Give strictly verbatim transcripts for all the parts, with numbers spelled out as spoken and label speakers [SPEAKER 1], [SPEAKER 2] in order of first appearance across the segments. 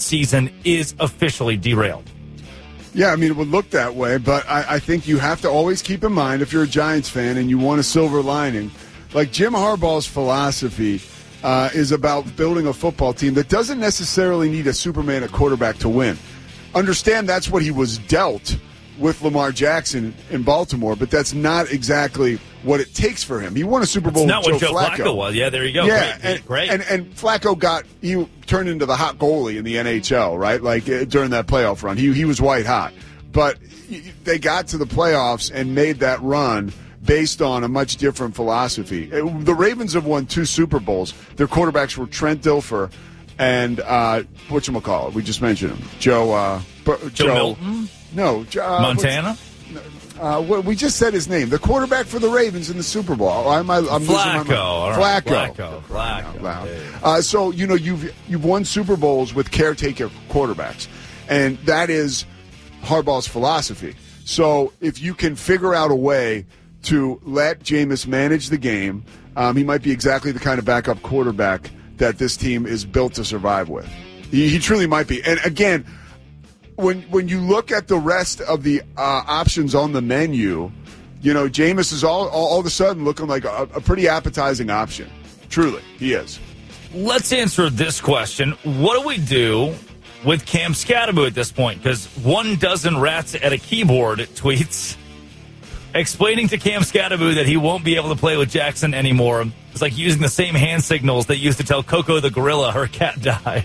[SPEAKER 1] season is officially derailed.
[SPEAKER 2] Yeah, I mean, it would look that way, but I, I think you have to always keep in mind, if you're a Giants fan and you want a silver lining, like Jim Harbaugh's philosophy uh, is about building a football team that doesn't necessarily need a Superman at quarterback to win. Understand that's what he was dealt with Lamar Jackson in Baltimore, but that's not exactly what it takes for him. He won a Super Bowl
[SPEAKER 1] That's not
[SPEAKER 2] with Joe,
[SPEAKER 1] what Joe
[SPEAKER 2] Flacco.
[SPEAKER 1] Flacco was. Yeah, there you go.
[SPEAKER 2] Yeah,
[SPEAKER 1] great,
[SPEAKER 2] and,
[SPEAKER 1] great.
[SPEAKER 2] And, and Flacco got he turned into the hot goalie in the N H L, right? Like uh, during that playoff run, he he was white hot. But they got to the playoffs and made that run based on a much different philosophy. The Ravens have won two Super Bowls. Their quarterbacks were Trent Dilfer and uh, whatchamacallit, we just mentioned him, Joe. Uh,
[SPEAKER 1] Joe, Joe Milton.
[SPEAKER 2] No, uh,
[SPEAKER 1] Montana.
[SPEAKER 2] Uh, what, we just said his name. The quarterback for the Ravens in the Super Bowl. I'm, I'm
[SPEAKER 1] Flacco.
[SPEAKER 2] My,
[SPEAKER 1] Right.
[SPEAKER 2] Flacco.
[SPEAKER 1] Flacco. Flacco. Flacco.
[SPEAKER 2] Uh, so you know you've you've won Super Bowls with caretaker quarterbacks, and that is Harbaugh's philosophy. So if you can figure out a way to let Jameis manage the game, um, he might be exactly the kind of backup quarterback that this team is built to survive with. He, he truly might be. And again, when when you look at the rest of the uh, options on the menu, you know, Jameis is all, all, all of a sudden looking like a, a pretty appetizing option. Truly, he is.
[SPEAKER 1] Let's answer this question. What do we do with Cam Scatterbo at this point? Because one dozen rats at a keyboard tweets explaining to Cam Scatterbo that he won't be able to play with Jackson anymore. It's like using the same hand signals they used to tell Coco the gorilla her cat died.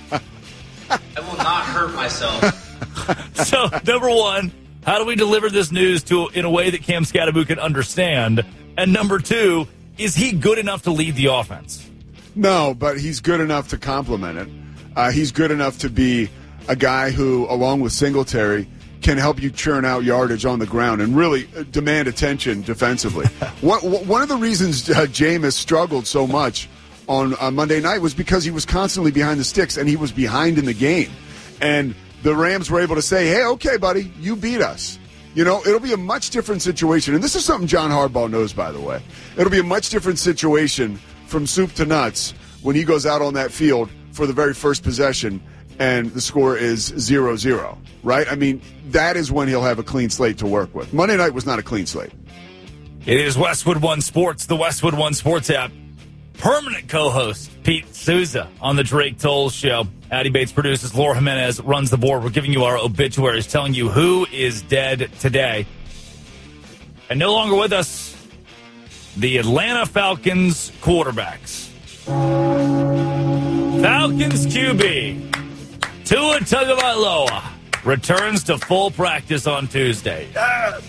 [SPEAKER 3] I will not hurt myself.
[SPEAKER 1] So, number one, how do we deliver this news to in a way that Cam Scatterbo can understand? And number two, is he good enough to lead the offense?
[SPEAKER 2] No, but he's good enough to complement it. Uh, he's good enough to be a guy who, along with Singletary, can help you churn out yardage on the ground and really demand attention defensively. what, one of the reasons uh, Jameis struggled so much on uh, Monday night was because he was constantly behind the sticks and he was behind in the game. And the Rams were able to say, hey, okay, buddy, you beat us. You know, it'll be a much different situation. And this is something John Harbaugh knows, by the way. It'll be a much different situation from soup to nuts when he goes out on that field for the very first possession and the score is zero zero, right? I mean, that is when he'll have a clean slate to work with. Monday night was not a clean slate.
[SPEAKER 1] It is Westwood One Sports, the Westwood One Sports app. Permanent co-host Pete Souza on the Drake Tolles Show. Addie Bates produces. Laura Jimenez runs the board. We're giving you our obituaries, telling you who is dead today. And no longer with us, the Atlanta Falcons quarterbacks. Falcons Q B Tua Tagovailoa returns to full practice on Tuesday. Yes!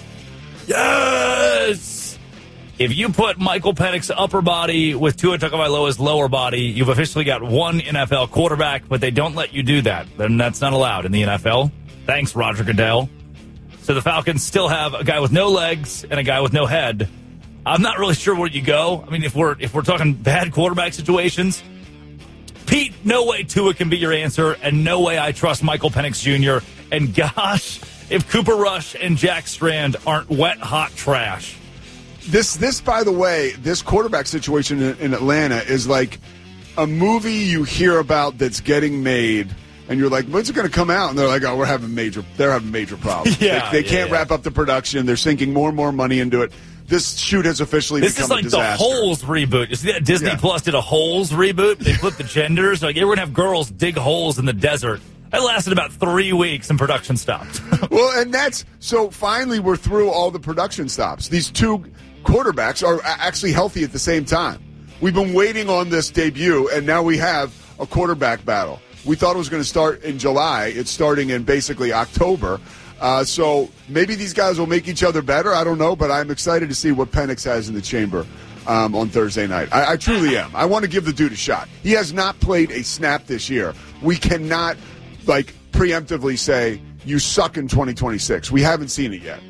[SPEAKER 1] Yes! If you put Michael Penix's upper body with Tua Tagovailoa's lower body, you've officially got one N F L quarterback, but they don't let you do that. Then that's not allowed in the N F L. Thanks, Roger Goodell. So the Falcons still have a guy with no legs and a guy with no head. I'm not really sure where you go. I mean, if we're if we're talking bad quarterback situations, Pete, no way Tua can be your answer, and no way I trust Michael Penix Junior And gosh, if Cooper Rush and Jack Strand aren't wet, hot trash.
[SPEAKER 2] This, this, by the way, this quarterback situation in, in Atlanta is like a movie you hear about that's getting made, and you're like, when's it going to come out? And they're like, oh, we're having major, they're having major problems.
[SPEAKER 1] yeah,
[SPEAKER 2] they they
[SPEAKER 1] yeah,
[SPEAKER 2] can't
[SPEAKER 1] yeah.
[SPEAKER 2] wrap up the production. They're sinking more and more money into it. This shoot has officially
[SPEAKER 1] this
[SPEAKER 2] become
[SPEAKER 1] is like
[SPEAKER 2] a disaster.
[SPEAKER 1] the Holes reboot. You see that Disney
[SPEAKER 2] Yeah.
[SPEAKER 1] Plus did a Holes reboot? They flipped the genders. Like, you're going to have girls dig holes in the desert. That lasted about three weeks and production stopped.
[SPEAKER 2] Well, and that's so finally we're through all the production stops. These two quarterbacks are actually healthy at the same time. We've been waiting on this debut, and now we have a quarterback battle. We thought it was going to start in July. It's starting in basically October. Uh, so maybe these guys will make each other better. I don't know, but I'm excited to see what Penix has in the chamber um, on Thursday night. I, I truly am. I want to give the dude a shot. He has not played a snap this year. We cannot, like, preemptively say, you suck in twenty twenty-six. We haven't seen it yet.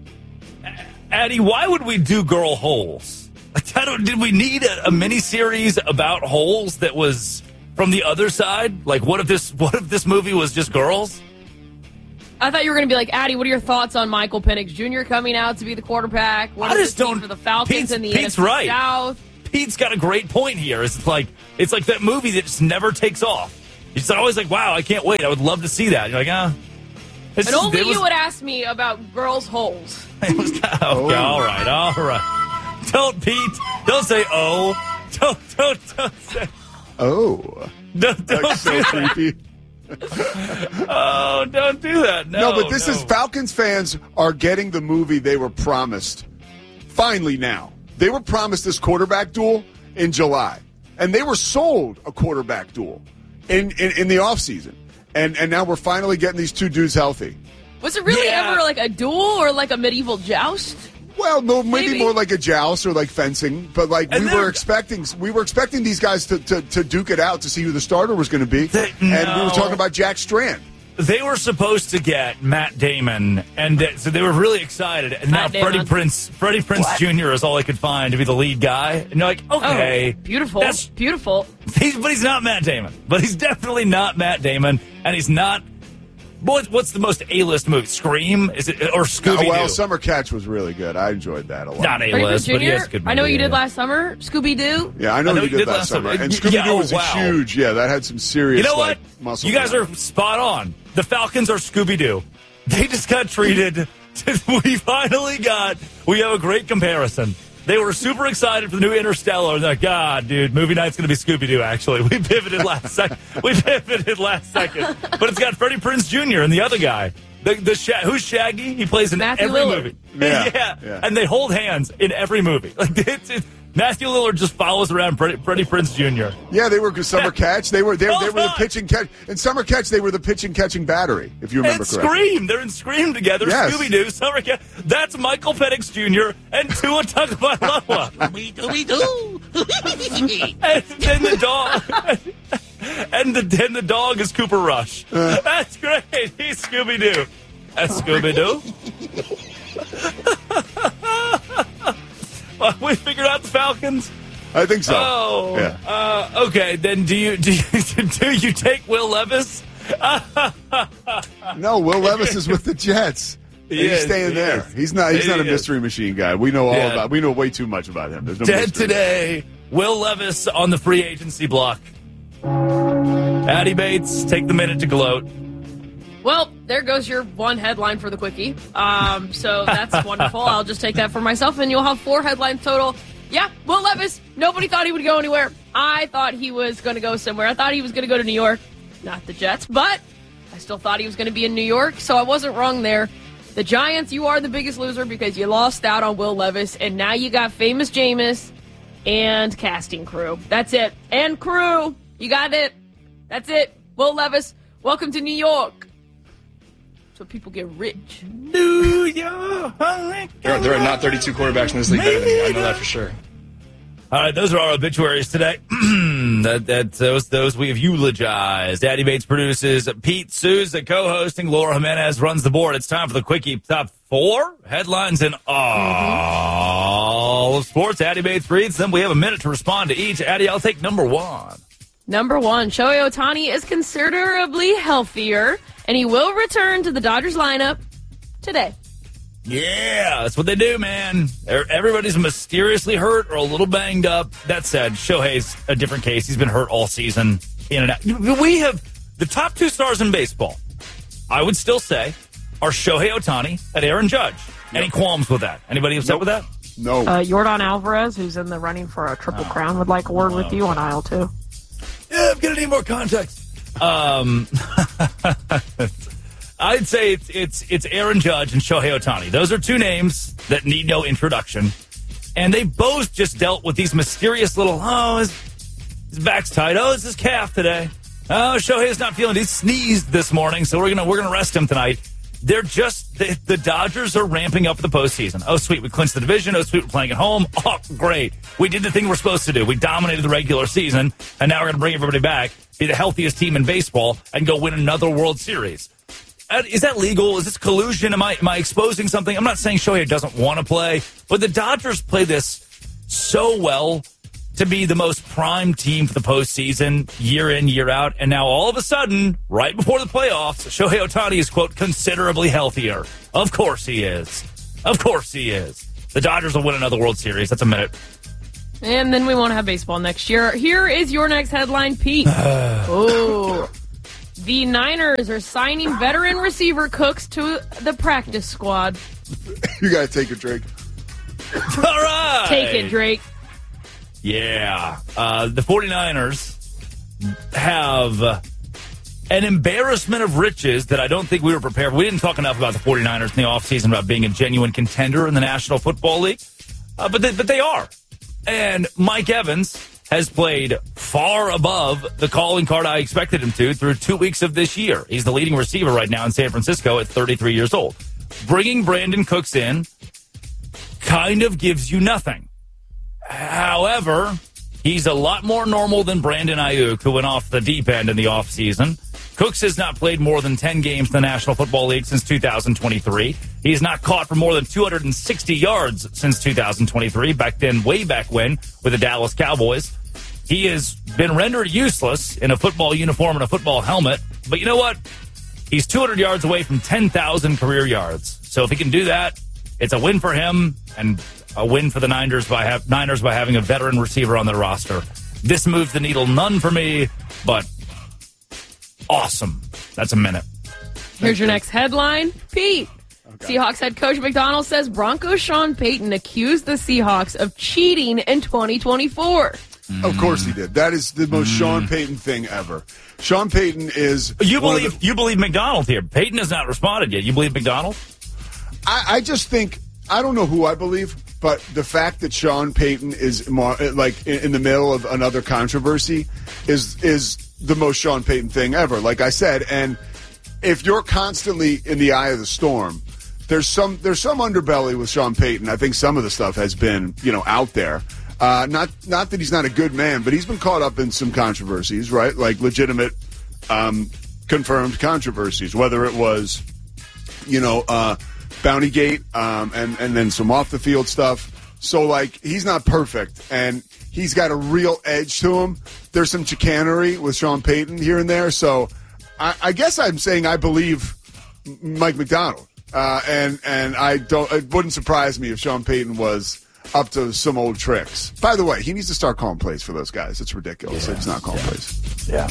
[SPEAKER 1] Addie, why would we do girl holes? Like, I don't, did we need a, a mini-series about holes that was from the other side? Like, what if this what if this movie was just girls?
[SPEAKER 4] I thought you were going to be like, Addie, what are your thoughts on Michael Penix Junior coming out to be the quarterback? What
[SPEAKER 1] I
[SPEAKER 4] does
[SPEAKER 1] just
[SPEAKER 4] this mean
[SPEAKER 1] don't-
[SPEAKER 4] for the Falcons
[SPEAKER 1] Pete's-
[SPEAKER 4] in the
[SPEAKER 1] Pete's
[SPEAKER 4] N F C
[SPEAKER 1] right.
[SPEAKER 4] South?
[SPEAKER 1] Pete's got a great point here. It's like it's like that movie that just never takes off. He's always like, wow, I can't wait. I would love to see that. And you're like, ah.
[SPEAKER 4] And only you would ask me about girls' holes.
[SPEAKER 1] It was, oh, oh. All right, all right. Don't, Pete. Don't say, oh. Don't, don't, don't say.
[SPEAKER 2] Oh.
[SPEAKER 1] Don't, don't
[SPEAKER 2] That's so creepy.
[SPEAKER 1] Oh, don't do that. No,
[SPEAKER 2] no but this
[SPEAKER 1] no.
[SPEAKER 2] is Falcons fans are getting the movie they were promised. Finally now. They were promised this quarterback duel in July. And they were sold a quarterback duel in, in, in the offseason. And and now we're finally getting these two dudes healthy.
[SPEAKER 4] Was it really
[SPEAKER 1] yeah.
[SPEAKER 4] ever like a duel or like a medieval joust?
[SPEAKER 2] Well, no, maybe,
[SPEAKER 4] Maybe.
[SPEAKER 2] more like a joust or like fencing, but like
[SPEAKER 1] And
[SPEAKER 2] we
[SPEAKER 1] they're-
[SPEAKER 2] were expecting, we were expecting these guys to, to, to duke it out to see who the starter was going to be,
[SPEAKER 1] They-
[SPEAKER 2] and we
[SPEAKER 1] no.
[SPEAKER 2] were talking about Jack Strand.
[SPEAKER 1] They were supposed to get Matt Damon, and th- so they were really excited. And now
[SPEAKER 4] Matt
[SPEAKER 1] Freddie
[SPEAKER 4] Damon.
[SPEAKER 1] Prince, Freddie Prince
[SPEAKER 4] What?
[SPEAKER 1] Junior is all I could find to be the lead guy. And you're like, okay,
[SPEAKER 4] Oh, beautiful.
[SPEAKER 1] that's-
[SPEAKER 4] Beautiful.
[SPEAKER 1] he's, but he's not Matt Damon. But he's definitely not Matt Damon, and he's not. What, what's the most A-list movie? Scream? Is it or Scooby Doo?
[SPEAKER 2] Oh, well, Summer Catch was really good. I enjoyed that a lot.
[SPEAKER 1] Not
[SPEAKER 4] Freddie Prinze
[SPEAKER 1] A-list, but he
[SPEAKER 4] Junior
[SPEAKER 1] has a good
[SPEAKER 4] I know
[SPEAKER 1] movie,
[SPEAKER 4] you did
[SPEAKER 1] yeah.
[SPEAKER 4] last summer. Scooby Doo.
[SPEAKER 2] Yeah, I know,
[SPEAKER 1] I know
[SPEAKER 2] you did, last summer. And Scooby Doo
[SPEAKER 1] Yeah,
[SPEAKER 2] was
[SPEAKER 1] oh,
[SPEAKER 2] a
[SPEAKER 1] wow.
[SPEAKER 2] huge. Yeah, that had some serious.
[SPEAKER 1] You know
[SPEAKER 2] like,
[SPEAKER 1] what?
[SPEAKER 2] muscle.
[SPEAKER 1] You guys
[SPEAKER 2] behind
[SPEAKER 1] are spot on. The Falcons are Scooby Doo. They just got treated. We finally got. We have a great comparison. They were super excited for the new Interstellar. They're like, God, dude, movie night's going to be Scooby Doo. Actually, we pivoted last second. We pivoted last second, but it's got Freddie Prinze Junior and the other guy. The the Sha- who's Shaggy? He plays in
[SPEAKER 4] Matthew
[SPEAKER 1] every
[SPEAKER 4] Lillard.
[SPEAKER 1] movie.
[SPEAKER 2] Yeah,
[SPEAKER 1] yeah,
[SPEAKER 2] yeah.
[SPEAKER 1] and they hold hands in every movie. Like it's, it's, Matthew Lillard just follows around Freddie, Freddie Prinze Junior
[SPEAKER 2] Yeah, they were Summer Catch. They were they,
[SPEAKER 1] Well
[SPEAKER 2] they were the
[SPEAKER 1] done.
[SPEAKER 2] pitch and catch. In Summer Catch, they were the pitch and catching battery. If you remember
[SPEAKER 1] And
[SPEAKER 2] correctly.
[SPEAKER 1] Scream. They're in Scream together.
[SPEAKER 2] Yes.
[SPEAKER 1] Scooby Doo. Summer Camp. That's Michael Penix Junior and Tua Tagovailoa. And then the dog. And the then the dog is Cooper Rush. That's great. He's Scooby Doo. That's Scooby Doo. Well, we figured out the Falcons.
[SPEAKER 2] I think so.
[SPEAKER 1] Oh,
[SPEAKER 2] Yeah.
[SPEAKER 1] uh, okay. Then do you do you, do you take Will Levis?
[SPEAKER 2] No, Will Levis is with the Jets.
[SPEAKER 1] He
[SPEAKER 2] he's
[SPEAKER 1] is,
[SPEAKER 2] staying
[SPEAKER 1] he
[SPEAKER 2] there.
[SPEAKER 1] is.
[SPEAKER 2] He's not. He's
[SPEAKER 1] He
[SPEAKER 2] not a
[SPEAKER 1] is.
[SPEAKER 2] mystery machine guy. We know all
[SPEAKER 1] Yeah.
[SPEAKER 2] about. We know way too much about him. There's no
[SPEAKER 1] Dead
[SPEAKER 2] mystery.
[SPEAKER 1] today. Will Levis on the free agency block. Addy Bates, take the minute to gloat.
[SPEAKER 4] Well, there goes your one headline for the quickie. Um, so that's wonderful. I'll just take that for myself, and you'll have four headlines total. Yeah, Will Levis. Nobody thought he would go anywhere. I thought he was going to go somewhere. I thought he was going to go to New York, not the Jets, but I still thought he was going to be in New York, so I wasn't wrong there. The Giants, you are the biggest loser because you lost out on Will Levis, and now you got famous Jameis and casting crew. That's it. And crew. You got it. That's it. Will Levis, welcome to New York. So people get rich.
[SPEAKER 1] New York.
[SPEAKER 5] There, there are not thirty-two quarterbacks in this league better than me. I know that for sure.
[SPEAKER 1] All right, those are our obituaries today. that, that those those we have eulogized. Addy Bates produces. Pete Souza co-hosting. Laura Jimenez runs the board. It's time for the quickie top four headlines in all of sports. Addy Bates reads them. We have a minute to respond to each. Addy, I'll take number one.
[SPEAKER 4] Number one, Shohei Ohtani is considerably healthier, and he will return to the Dodgers lineup today.
[SPEAKER 1] Yeah, that's what they do, man. Everybody's mysteriously hurt or a little banged up. That said, Shohei's a different case. He's been hurt all season, in and out. We have the top two stars in baseball, I would still say, are Shohei Ohtani and Aaron Judge. Any qualms with that? Anybody upset
[SPEAKER 2] Nope.
[SPEAKER 1] with that?
[SPEAKER 2] No.
[SPEAKER 6] Uh, Jordan Alvarez, who's in the running for a triple crown, would like a word with you on aisle two.
[SPEAKER 1] Yeah, I'm gonna need more context. Um, I'd say it's it's it's Aaron Judge and Shohei Ohtani. Those are two names that need no introduction, and they both just dealt with these mysterious little oh his, his back's tight, oh it's his calf today, oh Shohei's not feeling, he sneezed this morning, so we're gonna we're gonna rest him tonight. They're just the, the Dodgers are ramping up the postseason. Oh sweet, we clinched the division. Oh sweet, we're playing at home. Oh great, we did the thing we're supposed to do. We dominated the regular season, and now we're gonna bring everybody back, be the healthiest team in baseball, and go win another World Series. Uh, Is that legal? Is this collusion? Am I am I exposing something? I'm not saying Shohei doesn't want to play, but the Dodgers play this so well to be the most prime team for the postseason year in, year out. And now all of a sudden, right before the playoffs, Shohei Ohtani is, quote, considerably healthier. Of course he is. Of course he is. The Dodgers will win another World Series. That's a minute.
[SPEAKER 4] And then we won't have baseball next year. Here is your next headline, Pete. Oh, The Niners are signing veteran receiver Cooks to the practice squad.
[SPEAKER 2] You got to take it, Drake.
[SPEAKER 1] All right.
[SPEAKER 4] Take it, Drake.
[SPEAKER 1] Yeah. Uh, the 49ers have an embarrassment of riches that I don't think we were prepared for. We didn't talk enough about the 49ers in the offseason about being a genuine contender in the National Football League. Uh, but, they, but they are. And Mike Evans has played far above the calling card I expected him to through two weeks of this year. He's the leading receiver right now in San Francisco at thirty-three years old. Bringing Brandon Cooks in kind of gives you nothing. However, he's a lot more normal than Brandon Ayuk, who went off the deep end in the offseason. Cooks has not played more than ten games in the National Football League since two thousand twenty-three. He's not caught for more than two hundred sixty yards since two thousand twenty-three, back then, way back when, with the Dallas Cowboys. He has been rendered useless in a football uniform and a football helmet. But you know what? He's two hundred yards away from ten thousand career yards. So if he can do that, it's a win for him and a win for the Niners by, ha- Niners by having a veteran receiver on their roster. This moves the needle none for me, but awesome. That's a minute.
[SPEAKER 4] Here's your next headline. Pete. Okay. Seahawks head coach McDonald says Broncos Sean Payton accused the Seahawks of cheating in twenty twenty-four.
[SPEAKER 2] Mm. Of course he did. That is the most mm. Sean Payton thing ever. Sean Payton is...
[SPEAKER 1] You believe the, you believe McDonald here. Payton has not responded yet. You believe McDonald?
[SPEAKER 2] I, I just think... I don't know who I believe, but the fact that Sean Payton is more, like in, in the middle of another controversy is is the most Sean Payton thing ever, like I said. And if you're constantly in the eye of the storm, there's some there's some underbelly with Sean Payton. I think some of the stuff has been, you know, out there. Uh, not not that he's not a good man, but he's been caught up in some controversies, right? Like legitimate, um, confirmed controversies, whether it was, you know, uh, Bountygate, um, and, and then some off-the-field stuff. So, like, he's not perfect, and he's got a real edge to him. There's some chicanery with Sean Payton here and there. So I, I guess I'm saying I believe Mike McDonald. Uh, and and I don't. It wouldn't surprise me if Sean Payton was up to some old tricks. By the way, he needs to start calling plays for those guys. It's ridiculous. Yeah. He's not calling
[SPEAKER 1] yeah.
[SPEAKER 2] plays.
[SPEAKER 1] Yeah.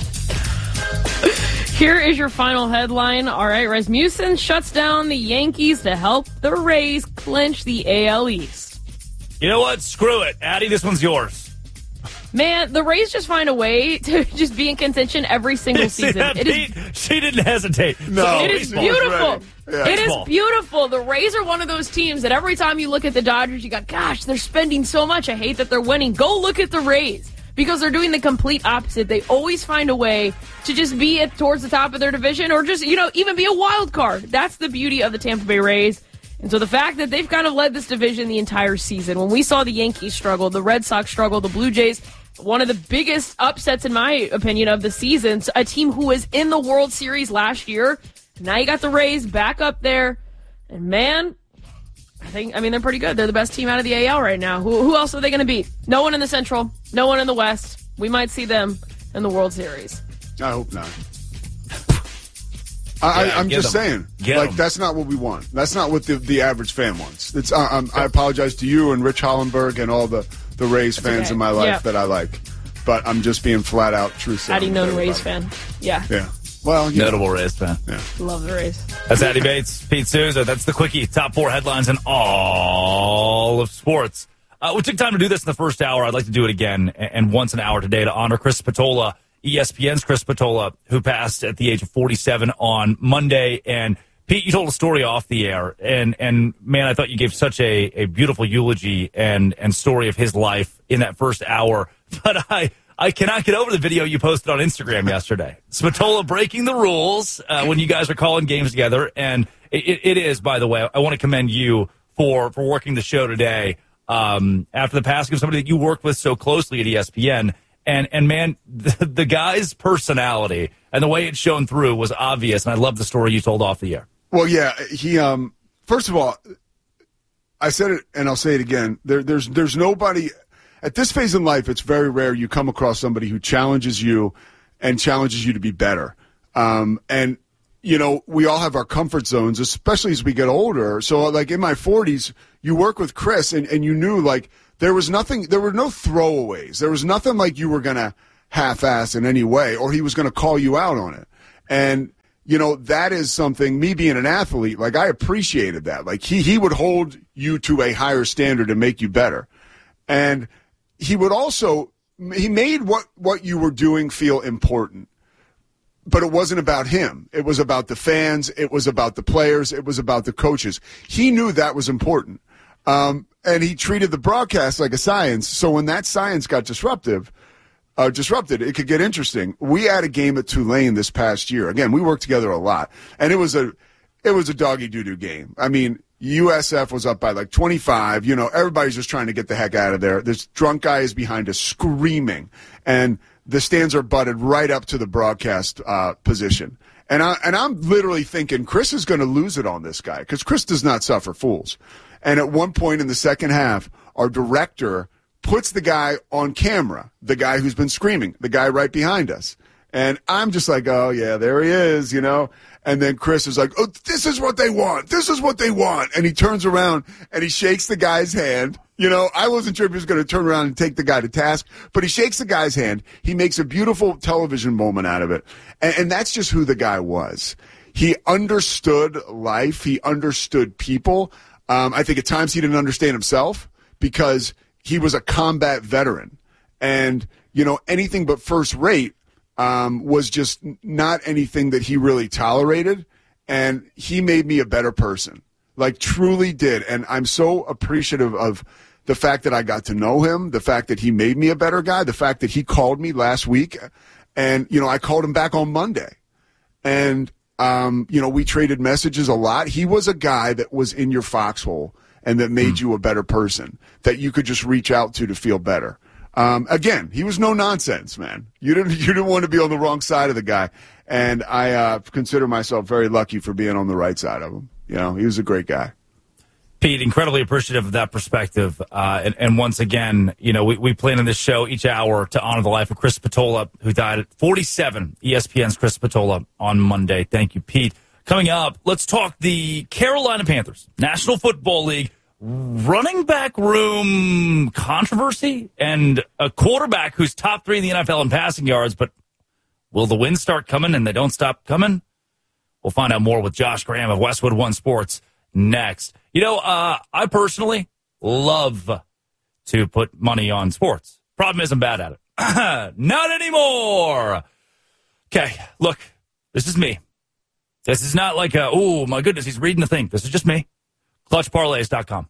[SPEAKER 4] Here is your final headline. All right, Rasmussen shuts down the Yankees to help the Rays clinch the A L East.
[SPEAKER 1] You know what? Screw it. Addie, this one's yours.
[SPEAKER 4] Man, the Rays just find a way to just be in contention every single season.
[SPEAKER 1] That,
[SPEAKER 4] it
[SPEAKER 1] Pete?
[SPEAKER 4] is,
[SPEAKER 1] she didn't hesitate.
[SPEAKER 2] No,
[SPEAKER 4] it is beautiful.
[SPEAKER 2] Yeah.
[SPEAKER 4] It is beautiful. The Rays are one of those teams that every time you look at the Dodgers, you go, gosh, they're spending so much. I hate that they're winning. Go look at the Rays because they're doing the complete opposite. They always find a way to just be at, towards the top of their division or just, you know, even be a wild card. That's the beauty of the Tampa Bay Rays. And so the fact that they've kind of led this division the entire season, when we saw the Yankees struggle, the Red Sox struggle, the Blue Jays, one of the biggest upsets, in my opinion, of the season, a team who was in the World Series last year. Now you got the Rays back up there. And, man, I think, I mean, they're pretty good. They're the best team out of the A L right now. Who, who else are they going to beat? No one in the Central. No one in the West. We might see them in the World Series.
[SPEAKER 2] I hope not. I,
[SPEAKER 1] yeah,
[SPEAKER 2] I'm just
[SPEAKER 1] them.
[SPEAKER 2] saying,
[SPEAKER 1] Get
[SPEAKER 2] like,
[SPEAKER 1] them.
[SPEAKER 2] that's not what we want. That's not what the, the average fan wants. It's, uh, um, I apologize to you and Rich Hollenberg and all the, the Rays
[SPEAKER 4] that's
[SPEAKER 2] fans
[SPEAKER 4] okay.
[SPEAKER 2] in my life
[SPEAKER 4] yeah.
[SPEAKER 2] that I like. But I'm just being flat out truthful.
[SPEAKER 4] Addie, known Rays fan. Yeah.
[SPEAKER 2] Yeah. Well, you
[SPEAKER 1] Notable
[SPEAKER 2] know.
[SPEAKER 1] Rays fan.
[SPEAKER 2] Yeah.
[SPEAKER 4] Love the Rays.
[SPEAKER 1] That's Addie Bates, Pete Souza. That's the Quickie. Top four headlines in all of sports. Uh, we took time to do this in the first hour. I'd like to do it again and once an hour today to honor Chris Spatola, E S P N's Chris Spatola, who passed at the age of forty-seven on Monday. And Pete, you told a story off the air, and and man, I thought you gave such a, a beautiful eulogy and and story of his life in that first hour. But I I cannot get over the video you posted on Instagram yesterday. Spatola breaking the rules uh, when you guys are calling games together, and it, it is, by the way, I want to commend you for for working the show today um, after the passing of somebody that you worked with so closely at E S P N. And, and man, the, the guy's personality and the way it's shown through was obvious, and I love the story you told off the air.
[SPEAKER 2] Well, yeah, he, um, first of all, I said it and I'll say it again. There, there's, there's nobody, at this phase in life, it's very rare you come across somebody who challenges you and challenges you to be better. Um, and, you know, we all have our comfort zones, especially as we get older. So, like, in my forties, you work with Chris, and, and you knew, like, there was nothing, there were no throwaways. There was nothing like you were going to half-ass in any way, or he was going to call you out on it. And, you know, that is something, me being an athlete, like I appreciated that. Like he, he would hold you to a higher standard and make you better. And he would also, he made what, what you were doing feel important. But it wasn't about him. It was about the fans. It was about the players. It was about the coaches. He knew that was important. Um, and he treated the broadcast like a science. So when that science got disruptive, uh, disrupted, it could get interesting. We had a game at Tulane this past year. Again, we worked together a lot. And it was a, it was a doggy doo-doo game. I mean, U S F was up by like twenty-five. You know, everybody's just trying to get the heck out of there. This drunk guy is behind us screaming. And the stands are butted right up to the broadcast uh, position. And, I, and I'm literally thinking Chris is going to lose it on this guy because Chris does not suffer fools. And at one point in the second half, our director puts the guy on camera, the guy who's been screaming, the guy right behind us. And I'm just like, oh, yeah, there he is, you know. And then Chris is like, oh, this is what they want. This is what they want. And he turns around and he shakes the guy's hand. You know, I wasn't sure if he was going to turn around and take the guy to task, but he shakes the guy's hand. He makes a beautiful television moment out of it. And, and that's just who the guy was. He understood life. He understood people. Um, I think at times he didn't understand himself because he was a combat veteran. And, you know, anything but first rate um, was just not anything that he really tolerated. And he made me a better person, like truly did. And I'm so appreciative of the fact that I got to know him, the fact that he made me a better guy, the fact that he called me last week. And, you know, I called him back on Monday. And, um, you know, we traded messages a lot. He was a guy that was in your foxhole and that made mm. you a better person that you could just reach out to to feel better. Um, again, he was no nonsense, man. You didn't, you didn't want to be on the wrong side of the guy. And I uh, consider myself very lucky for being on the right side of him. You know, he was a great guy.
[SPEAKER 1] Pete, incredibly appreciative of that perspective. Uh, and, and once again, you know, we, we plan on this show each hour to honor the life of Chris Spatola, who died at forty-seven. E S P N's Chris Spatola on Monday. Thank you, Pete. Coming up, let's talk the Carolina Panthers, National Football League, running back room controversy and a quarterback who's top three in the N F L in passing yards. But will the wins start coming and they don't stop coming? We'll find out more with Josh Graham of Westwood One Sports next. You know, uh, I personally love to put money on sports. Problem is I'm bad at it. Not anymore. Okay, look, this is me. This is not like, a, oh, my goodness, he's reading the thing. This is just me. clutch parlays dot com.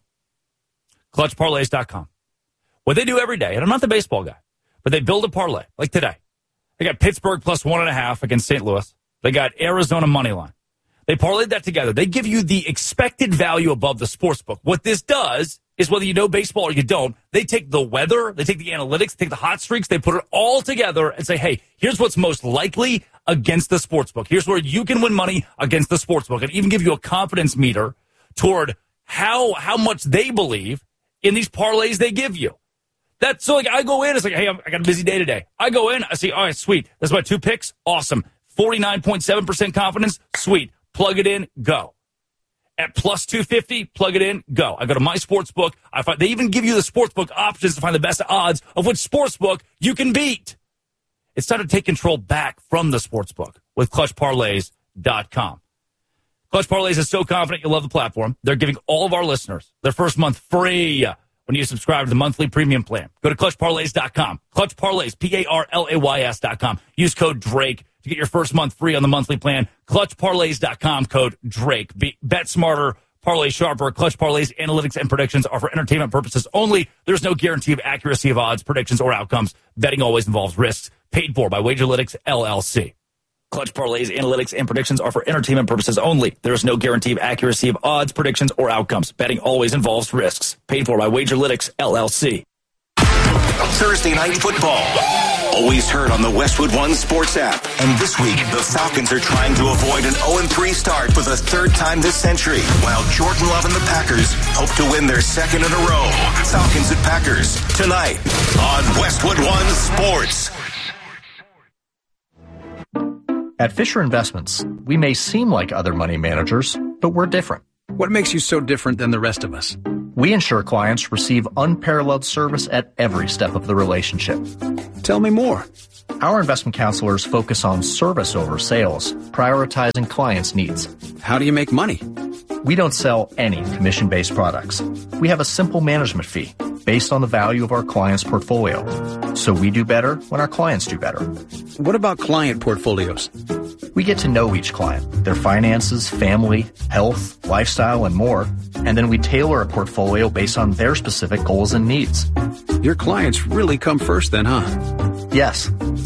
[SPEAKER 1] clutch parlays dot com. What they do every day, and I'm not the baseball guy, but they build a parlay, like today. They got Pittsburgh plus one and a half against Saint Louis. They got Arizona money line. They parlayed that together. They give you the expected value above the sports book. What this does is whether you know baseball or you don't, they take the weather, they take the analytics, they take the hot streaks, they put it all together and say, hey, here's what's most likely against the sports book. Here's where you can win money against the sports book, and even give you a confidence meter toward how how much they believe in these parlays they give you. That's so like I go in, it's like, hey, I got a busy day today. I go in, I see, all right, sweet. That's my two picks. Awesome. forty-nine point seven percent confidence. Sweet. Plug it in, go. At plus two fifty, plug it in, go. I go to my sportsbook. I find they even give you the sportsbook options to find the best odds of which sportsbook you can beat. It's time to take control back from the sportsbook with clutch parlays dot com. Clutch Parlays is so confident you'll love the platform. They're giving all of our listeners their first month free when you subscribe to the monthly premium plan. Go to clutch parlays dot com. Clutch Parlays, P A R L A Y S dot com. Use code Drake to get your first month free on the monthly plan. clutch parlays dot com, code Drake. Be, bet smarter, parlay sharper. Clutch Parlays analytics and predictions are for entertainment purposes only. There's no guarantee of accuracy of odds, predictions, or outcomes. Betting always involves risks. Paid for by Wagerlytics, L L C. Clutch Parlays analytics and predictions are for entertainment purposes only. There is no guarantee of accuracy of odds, predictions, or outcomes. Betting always involves risks. Paid for by Wagerlytics, L L C.
[SPEAKER 7] Thursday Night Football. Always heard on the Westwood One Sports app. And this week, the Falcons are trying to avoid an oh and three start for the third time this century, while Jordan Love and the Packers hope to win their second in a row. Falcons and Packers, tonight on Westwood One Sports.
[SPEAKER 8] At Fisher Investments, we may seem like other money managers, but we're different.
[SPEAKER 9] What makes you so different than the rest of us?
[SPEAKER 8] We ensure clients receive unparalleled service at every step of the relationship.
[SPEAKER 9] Tell me more.
[SPEAKER 8] Our investment counselors focus on service over sales, prioritizing clients' needs.
[SPEAKER 9] How do you make money?
[SPEAKER 8] We don't sell any commission-based products. We have a simple management fee based on the value of our client's portfolio. So we do better when our clients do better.
[SPEAKER 9] What about client portfolios?
[SPEAKER 8] We get to know each client, their finances, family, health, lifestyle, and more, and then we tailor a portfolio based on their specific goals and needs.
[SPEAKER 9] Your clients really come first then, huh?
[SPEAKER 8] Yes.